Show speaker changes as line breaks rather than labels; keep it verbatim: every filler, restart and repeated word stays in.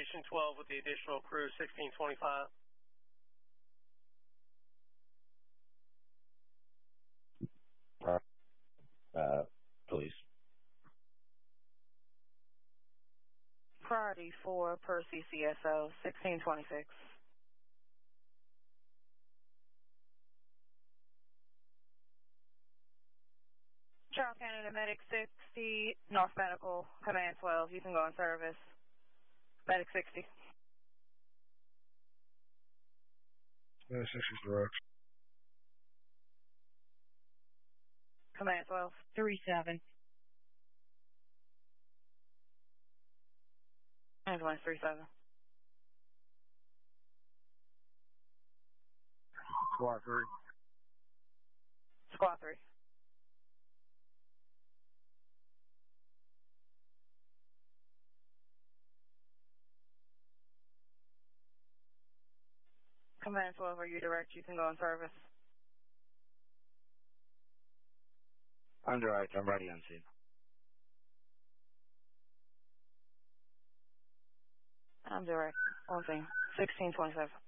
Station twelve with the additional crew, sixteen twenty-five.
Uh, uh, police.
Priority four per C C S O, sixteen twenty-six. Charles Canada Medic sixty, North Medical, Command twelve. You can go in service. Medic sixty.
Medic sixty's direct.
Command twelve.
three seven.
Ambulance three seven.
Squad three.
Squad three. Command twelve, are you direct? You can go in service.
I'm direct. I'm ready on scene.
I'm direct. On scene. sixteen twenty-seven.